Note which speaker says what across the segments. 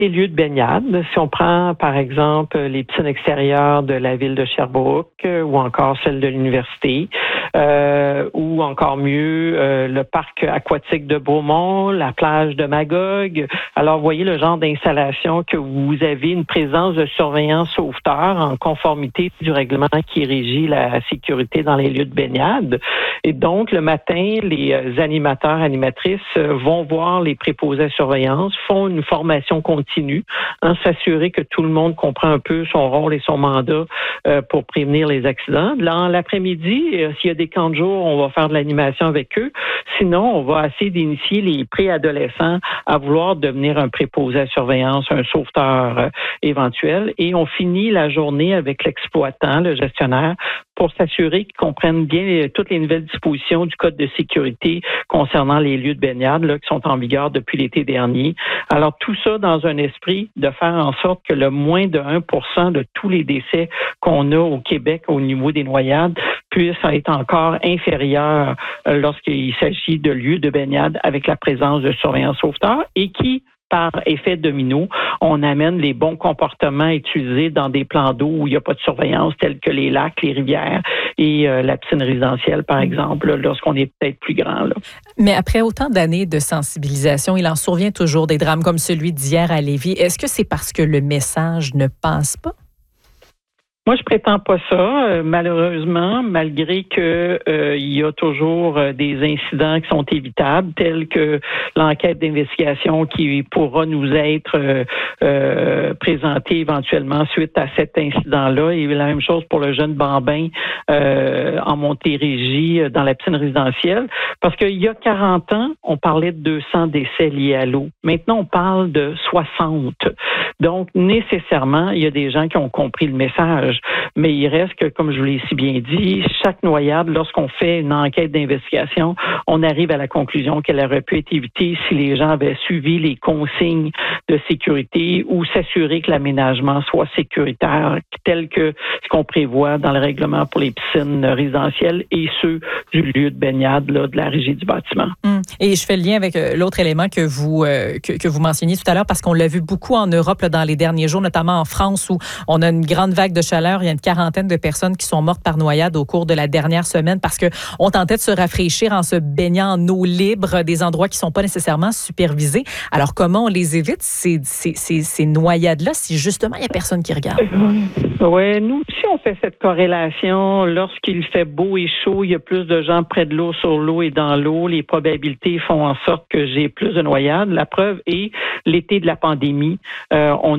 Speaker 1: les lieux de baignade. Si on prend, par exemple, les piscines extérieures de la ville de Sherbrooke ou encore celles de l'université, ou encore mieux, le parc aquatique de Beaumont, la plage de Magog. Alors, vous voyez le genre d'installation que vous avez une présence de surveillants sauveteurs en conformité du règlement qui régit la sécurité dans les lieux de baignade. Et donc, le matin, les animateurs, animatrices vont voir les préposés à surveillance, font une formation continue, s'assurer que tout le monde comprend un peu son rôle et son mandat pour prévenir les accidents. Là, l'après-midi, s'il y a des camps de jour, on va faire de l'animation avec eux. Sinon, on va essayer d'initier les préadolescents à vouloir devenir un préposé à surveillance, un sauveteur éventuel. Et on finit la journée avec l'exploitant, le gestionnaire, pour s'assurer qu'ils comprennent bien toutes les nouvelles dispositions du Code de sécurité concernant les lieux de baignade là, qui sont en vigueur depuis l'été dernier. Alors, tout ça dans un esprit de faire en sorte que le moins de 1% de tous les décès qu'on a au Québec au niveau des noyades puisse être encore inférieur lorsqu'il s'agit de lieux de baignade avec la présence de surveillants sauveteurs et qui, par effet domino, on amène les bons comportements utilisés dans des plans d'eau où il n'y a pas de surveillance, tels que les lacs, les rivières et la piscine résidentielle, par exemple, lorsqu'on est peut-être plus grand. Là.
Speaker 2: Mais après autant d'années de sensibilisation, il en survient toujours des drames comme celui d'hier à Lévis. Est-ce que c'est parce que le message ne passe pas?
Speaker 1: Moi, je prétends pas ça, malheureusement, malgré que il y a toujours des incidents qui sont évitables, tels que l'enquête d'investigation qui pourra nous être présentée éventuellement suite à cet incident-là. Et la même chose pour le jeune Bambin en Montérégie dans la piscine résidentielle. Parce qu'il y a 40 ans, on parlait de 200 décès liés à l'eau. Maintenant, on parle de 60. Donc, nécessairement, il y a des gens qui ont compris le message. Mais il reste que, comme je vous l'ai si bien dit, chaque noyade, lorsqu'on fait une enquête d'investigation, on arrive à la conclusion qu'elle aurait pu être évitée si les gens avaient suivi les consignes de sécurité ou s'assurer que l'aménagement soit sécuritaire, tel que ce qu'on prévoit dans le règlement pour les piscines résidentielles et ceux du lieu de baignade là, de la régie du bâtiment.
Speaker 2: Et je fais le lien avec l'autre élément que vous mentionniez tout à l'heure, parce qu'on l'a vu beaucoup en Europe là, dans les derniers jours, notamment en France, où on a une grande vague de chaleur. Il y a une quarantaine de personnes qui sont mortes par noyade au cours de la dernière semaine parce qu'on tentait de se rafraîchir en se baignant en eau libre, des endroits qui ne sont pas nécessairement supervisés. Alors, comment on les évite, ces noyades-là, si justement il n'y a personne qui regarde?
Speaker 1: Oui, nous aussi, on fait cette corrélation. Lorsqu'il fait beau et chaud, il y a plus de gens près de l'eau, sur l'eau et dans l'eau. Les probabilités font en sorte que j'ai plus de noyades. La preuve est l'été de la pandémie. On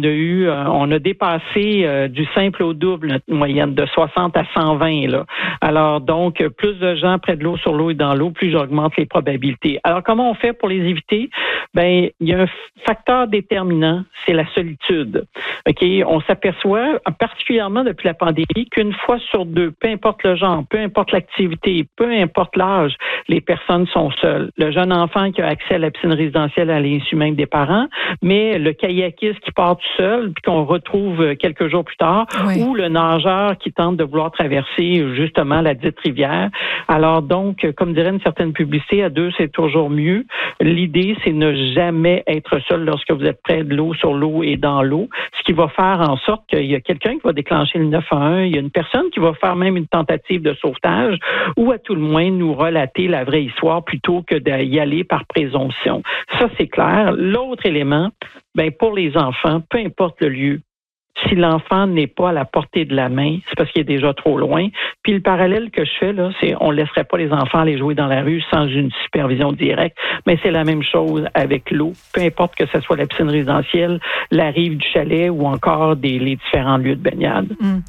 Speaker 1: a dépassé du simple au double notre moyenne de 60 à 120. Là. Alors, donc, plus de gens près de l'eau, sur l'eau et dans l'eau, plus j'augmente les probabilités. Alors, comment on fait pour les éviter? Ben, il y a un facteur déterminant, c'est la solitude. OK? On s'aperçoit, particulièrement depuis la pandémie, qu'une fois sur deux, peu importe le genre, peu importe l'activité, peu importe l'âge, les personnes sont seules. Le jeune enfant qui a accès à la piscine résidentielle à l'insu même des parents, mais le kayakiste qui part tout seul puis qu'on retrouve quelques jours plus tard, oui. Ou le nageur qui tente de vouloir traverser justement la dite rivière. Alors donc, comme dirait une certaine publicité, à deux, c'est toujours mieux. L'idée, c'est ne jamais être seul lorsque vous êtes près de l'eau, sur l'eau et dans l'eau, ce qui va faire en sorte qu'il y a quelqu'un qui va déclencher le 911, il y a une personne qui va faire même une tentative de sauvetage ou à tout le moins nous relater la vraie histoire plutôt que d'y aller par présomption. Ça, c'est clair. L'autre élément, ben pour les enfants, peu importe le lieu, si l'enfant n'est pas à la portée de la main, c'est parce qu'il est déjà trop loin. Puis le parallèle que je fais, là, c'est on ne laisserait pas les enfants aller jouer dans la rue sans une supervision directe. Mais c'est la même chose avec l'eau. Peu importe que ce soit la piscine résidentielle, la rive du chalet ou encore les différents lieux de baignade.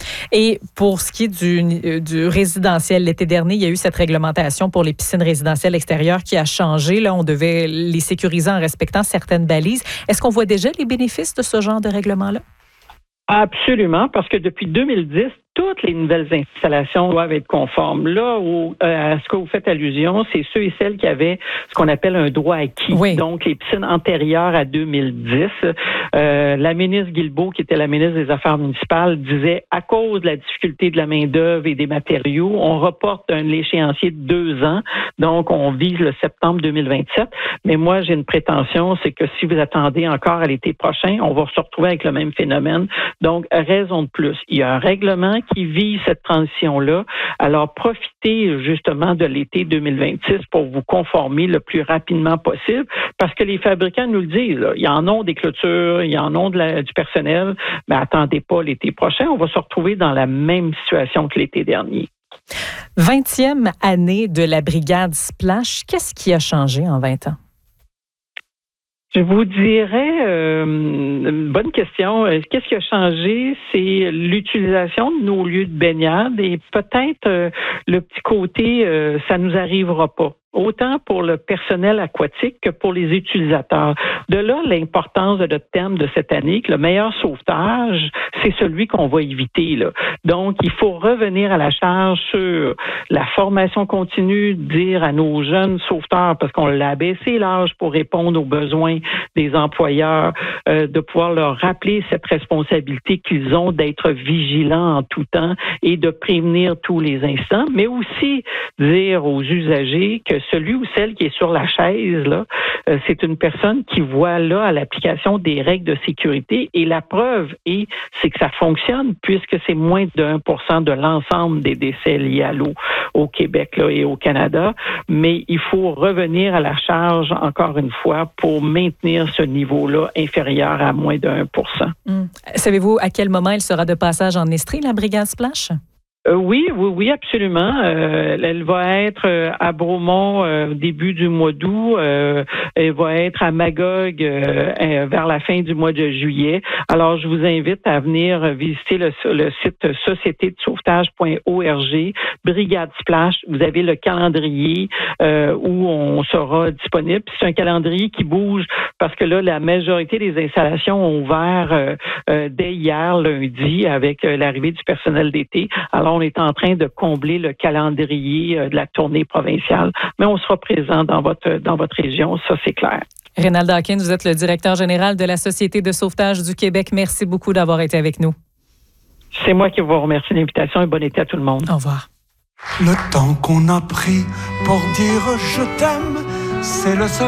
Speaker 2: Et pour ce qui est du résidentiel, l'été dernier, il y a eu cette réglementation pour les piscines résidentielles extérieures qui a changé. Là, on devait les sécuriser en respectant certaines balises. Est-ce qu'on voit déjà les bénéfices de ce genre de règlement-là?
Speaker 1: Absolument, parce que depuis 2010, toutes les nouvelles installations doivent être conformes. Là, à ce que vous faites allusion, c'est ceux et celles qui avaient ce qu'on appelle un droit acquis.
Speaker 2: Oui.
Speaker 1: Donc, les piscines antérieures à 2010. La ministre Guilbeault, qui était la ministre des Affaires municipales, disait, à cause de la difficulté de la main-d'œuvre et des matériaux, on reporte l'échéancier de 2 ans. Donc, on vise le septembre 2027. Mais moi, j'ai une prétention, c'est que si vous attendez encore à l'été prochain, on va se retrouver avec le même phénomène. Donc, raison de plus. Il y a un règlement qui vise cette transition-là. Alors, profitez justement de l'été 2026 pour vous conformer le plus rapidement possible, parce que les fabricants nous le disent, là, ils en ont des clôtures, ils en ont du personnel, mais attendez pas l'été prochain, on va se retrouver dans la même situation que l'été dernier.
Speaker 2: 20e année de la brigade Splash. Qu'est-ce qui a changé en 20 ans?
Speaker 1: Je vous dirais, une bonne question. Qu'est-ce qui a changé? C'est l'utilisation de nos lieux de baignade et peut-être le petit côté, ça nous arrivera pas. Autant pour le personnel aquatique que pour les utilisateurs. De là, l'importance de notre thème de cette année, que le meilleur sauvetage, c'est celui qu'on va éviter, là. Donc, il faut revenir à la charge sur la formation continue, dire à nos jeunes sauveteurs, parce qu'on l'a abaissé l'âge pour répondre aux besoins des employeurs, de pouvoir leur rappeler cette responsabilité qu'ils ont d'être vigilants en tout temps et de prévenir tous les instants, mais aussi dire aux usagers que celui ou celle qui est sur la chaise, là, c'est une personne qui voit là à l'application des règles de sécurité et la preuve c'est que ça fonctionne puisque c'est moins de 1% de l'ensemble des décès liés à l'eau au Québec là, et au Canada. Mais il faut revenir à la charge encore une fois pour maintenir ce niveau-là inférieur à moins de 1%.
Speaker 2: Savez-vous à quel moment elle sera de passage en Estrie, la brigade Splash?
Speaker 1: Oui, absolument. Elle va être à Bromont début du mois d'août. Elle va être à Magog vers la fin du mois de juillet. Alors, je vous invite à venir visiter le site société-de-sauvetage.org, Brigade Splash. Vous avez le calendrier où on sera disponible. C'est un calendrier qui bouge parce que là, la majorité des installations ont ouvert dès hier, lundi, avec l'arrivée du personnel d'été. Alors, on est en train de combler le calendrier de la tournée provinciale, mais on sera présent dans votre région, ça c'est clair.
Speaker 2: Reynald Hawkins, vous êtes le directeur général de la Société de sauvetage du Québec. Merci beaucoup d'avoir été avec nous.
Speaker 1: C'est moi qui vous remercie de l'invitation et bon été à tout le monde.
Speaker 2: Au revoir.
Speaker 3: Le temps qu'on a pris pour dire je t'aime, c'est le seul